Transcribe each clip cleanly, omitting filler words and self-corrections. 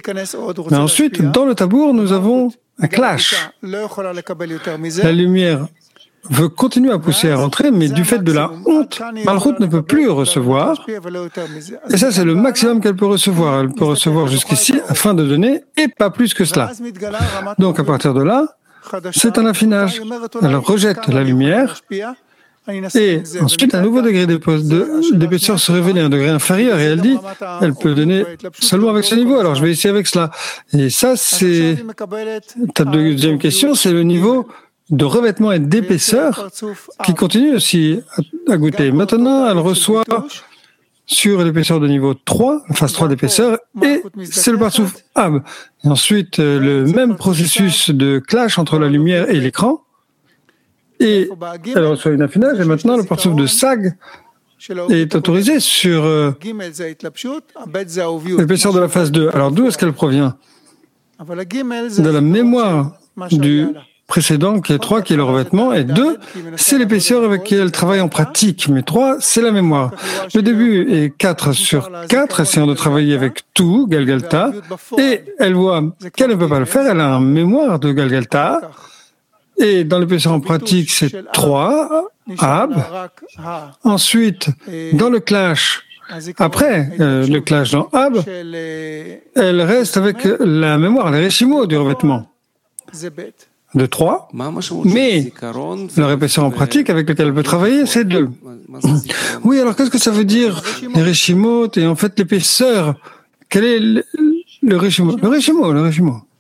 Mais ensuite, dans le tabour, nous avons un clash. La lumière veut continuer à pousser à rentrer, mais du fait de la honte, Malchut ne peut plus recevoir. Et ça, c'est le maximum qu'elle peut recevoir. Elle peut recevoir jusqu'ici afin de donner, et pas plus que cela. Donc, à partir de là, c'est un affinage. Elle rejette la lumière, et ensuite, un nouveau degré d'épaisseur se révèle à un degré inférieur, et elle dit, elle peut donner seulement avec ce niveau, alors je vais essayer avec cela. Et ça, c'est ta deuxième question, c'est le niveau de revêtement et d'épaisseur qui continue aussi à goûter. Maintenant, elle reçoit sur l'épaisseur de niveau 3, phase 3 d'épaisseur, et c'est le Partsouf Ab. Et ensuite, le même processus de clash entre la lumière et l'écran, et elle reçoit une affinage, et maintenant le Partsouf de Sag est autorisé sur l'épaisseur de la phase 2. Alors d'où est-ce qu'elle provient? De la mémoire du précédent, qui est 3, qui est le revêtement, et 2, c'est l'épaisseur avec laquelle elle travaille en pratique, mais 3, c'est la mémoire. Le début est 4 sur 4, essayant de travailler avec tout, Galgalta, et elle voit qu'elle ne peut pas le faire, elle a une mémoire de Galgalta, et dans l'épaisseur en pratique, c'est 3, Ab. Ensuite, dans le clash, après le clash dans Ab, elle reste avec la mémoire, les récimaux du revêtement de 3, mais leur épaisseur en pratique avec laquelle elle peut travailler, c'est 2. Oui, alors qu'est-ce que ça veut dire, les réchimot, et en fait l'épaisseur? Quel est le réchimot? Le réchimot. Le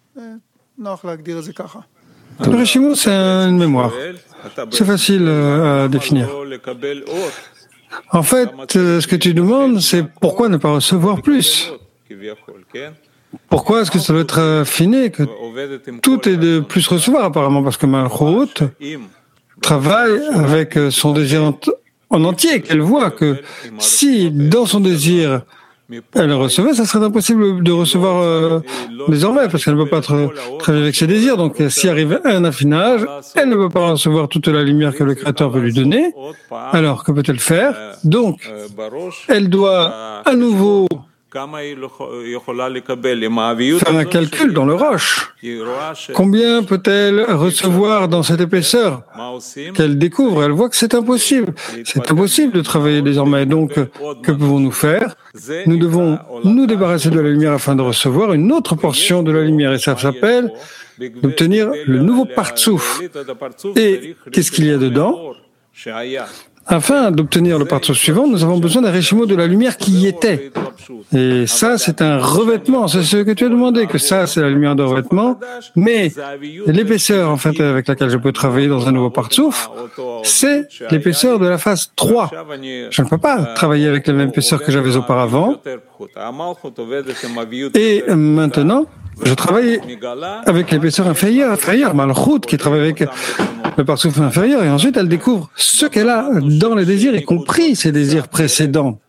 réchimot, c'est une mémoire. C'est facile à définir. En fait, ce que tu demandes, c'est pourquoi ne pas recevoir plus? Pourquoi est-ce que ça doit être affiné, que tout est de plus recevoir apparemment? Parce que Malchut travaille avec son désir en entier, qu'elle voit que si dans son désir elle recevait, ça serait impossible de recevoir désormais, parce qu'elle ne peut pas travailler avec ses désirs. Donc s'il arrive un affinage, elle ne peut pas recevoir toute la lumière que le Créateur veut lui donner. Alors que peut-elle faire? Donc elle doit à nouveau faire un calcul dans le roche. Combien peut-elle recevoir dans cette épaisseur qu'elle découvre? Elle voit que c'est impossible. C'est impossible de travailler désormais. Donc, que pouvons-nous faire? Nous devons nous débarrasser de la lumière afin de recevoir une autre portion de la lumière. Et ça s'appelle d'obtenir le nouveau Partsouf. Et qu'est-ce qu'il y a dedans? Afin d'obtenir le Partsouf suivant, nous avons besoin d'un réchimo de la lumière qui y était. Et ça, c'est un revêtement. C'est ce que tu as demandé, que ça, c'est la lumière de revêtement. Mais l'épaisseur, en fait, avec laquelle je peux travailler dans un nouveau Partsouf, c'est l'épaisseur de la phase 3. Je ne peux pas travailler avec la même épaisseur que j'avais auparavant. Et maintenant, je travaille avec l'épaisseur inférieure, Malchut, qui travaille avec le Partsouf inférieur, et ensuite elle découvre ce qu'elle a dans les désirs, y compris ses désirs précédents.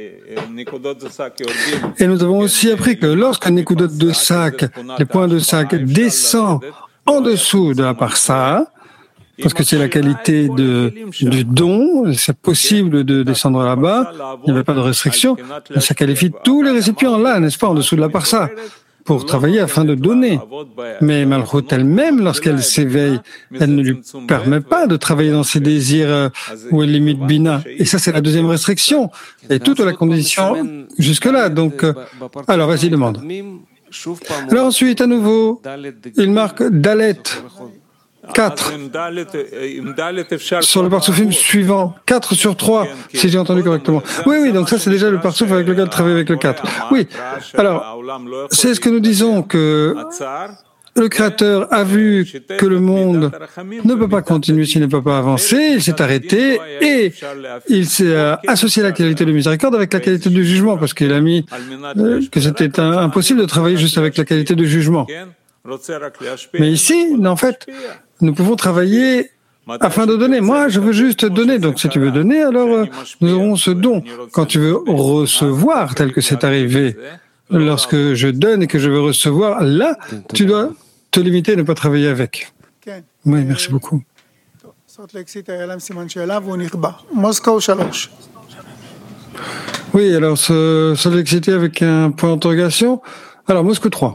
Et nous avons aussi appris que lorsqu'un Nekudot de sac, les points de sac descend en dessous de la parsa, parce que c'est la qualité du don, c'est possible de descendre là-bas, il n'y avait pas de restriction, mais ça qualifie tous les récipients là, n'est-ce pas, en dessous de la parsa, pour travailler afin de donner. Mais Malchut elle-même, lorsqu'elle s'éveille, elle ne lui permet pas de travailler dans ses désirs où elle limite Bina. Et ça, c'est la deuxième restriction. Et toute la condition jusque-là. Donc, alors, vas-y, demande. Alors ensuite, à nouveau, il marque Dalet. 4. Sur le Partsoufim suivant, 4 sur 3, si j'ai entendu correctement. Oui, donc ça c'est déjà le Partsouf avec lequel travailler avec le 4. Oui, alors, c'est ce que nous disons, que le Créateur a vu que le monde ne peut pas continuer s'il ne peut pas avancer, il s'est arrêté et il s'est associé la qualité de miséricorde avec la qualité du jugement, parce qu'il a mis que c'était impossible de travailler juste avec la qualité de jugement. Mais ici, en fait, nous pouvons travailler afin de donner. Moi, je veux juste donner. Donc, si tu veux donner, alors nous aurons ce don. Quand tu veux recevoir, tel que c'est arrivé, lorsque je donne et que je veux recevoir, là, tu dois te limiter et ne pas travailler avec. Oui, merci beaucoup. Oui, alors, Salt Lake City avec un point d'interrogation. Alors, Moscou 3.